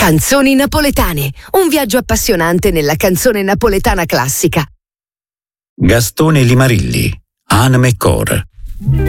Canzoni napoletane, un viaggio appassionante nella canzone napoletana classica. Gastone Limarilli, Anime Core.